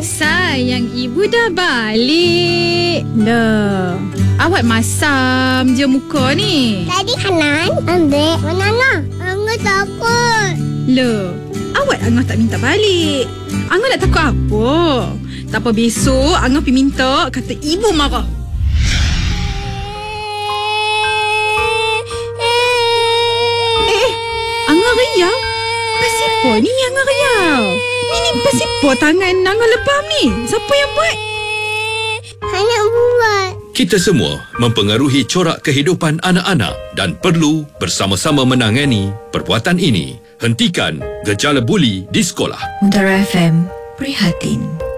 Sayang, ibu dah balik. Dah, awak masam je muka ni. Tadi Hanan ambil banana. Angah takut. Loh, awak Angah tak minta balik. Angah nak takut apa? Tak apa, besok Angah pergi minta, kata ibu marah. Angah riau? Pasal apa ni Angah riau? Ni pasal apa tangan Angah lebam ni? Siapa yang buat? Hanan buat. Kita semua mempengaruhi corak kehidupan anak-anak dan perlu bersama-sama menangani perbuatan ini. Hentikan gejala buli di sekolah. Mutiara FM, prihatin.